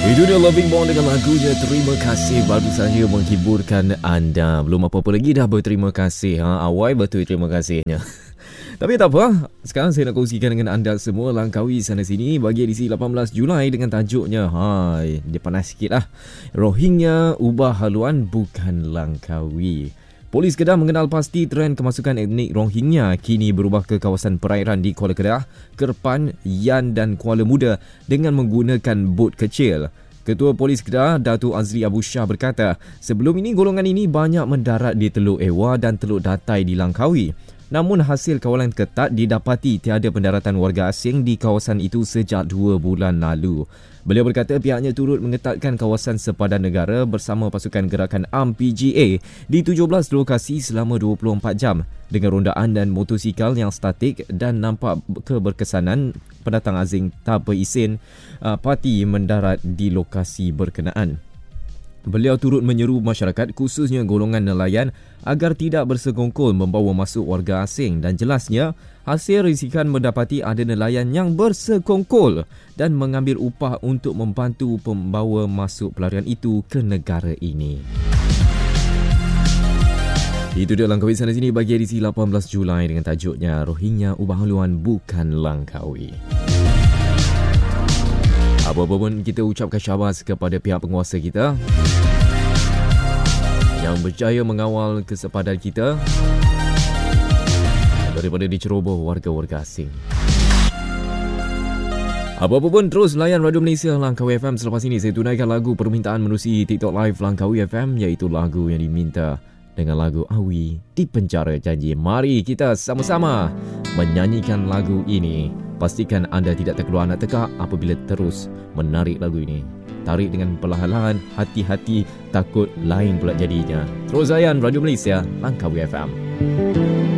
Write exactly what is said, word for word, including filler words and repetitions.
Itu dia Loving Bond dengan lagunya Terima Kasih, baru saja menghiburkan anda. Belum apa-apa lagi dah berterima kasih. Ha, awal betul terima kasihnya. Tapi tak apa, sekarang saya nak kongsikan dengan anda semua Langkawi sana sini bagi edisi lapan belas Julai dengan tajuknya, hai, dia panas sikit lah, Rohingya ubah haluan bukan Langkawi. Polis Kedah mengenal pasti trend kemasukan etnik Rohingya kini berubah ke kawasan perairan di Kuala Kedah, Kerpan, Yan dan Kuala Muda dengan menggunakan bot kecil. Ketua Polis Kedah, Datuk Azri Abu Shah berkata, sebelum ini golongan ini banyak mendarat di Teluk Ewa dan Teluk Datai di Langkawi. Namun hasil kawalan ketat didapati tiada pendaratan warga asing di kawasan itu sejak dua bulan lalu. Beliau berkata pihaknya turut mengetatkan kawasan sepadan negara bersama pasukan gerakan A R M P G A di tujuh belas lokasi selama dua puluh empat jam dengan rondaan dan motosikal yang statik dan nampak keberkesanan pendatang asing tanpa isin uh, parti mendarat di lokasi berkenaan. Beliau turut menyeru masyarakat khususnya golongan nelayan agar tidak bersekongkol membawa masuk warga asing dan jelasnya hasil risikan mendapati ada nelayan yang bersekongkol dan mengambil upah untuk membantu pembawa masuk pelarian itu ke negara ini. Itu dia Langkawi sana sini bagi edisi lapan belas Julai dengan tajuknya Rohingya ubah haluan bukan Langkawi. Apa-apa pun kita ucapkan syabas kepada pihak penguasa kita yang berjaya mengawal kesepadan kita daripada diceroboh warga-warga asing. Apa-apa pun terus layan Radio Malaysia Langkawi F M. Selepas ini saya tunaikan lagu permintaan menerusi TikTok Live Langkawi F M, iaitu lagu yang diminta dengan lagu Awi di Penjara Janji. Mari kita sama-sama menyanyikan lagu ini. Pastikan anda tidak terkeluar nak tekak apabila terus menarik lagu ini. Tarik dengan perlahan-lahan, hati-hati, takut lain pula jadinya. Terus layan Radio Malaysia Langkawi F M.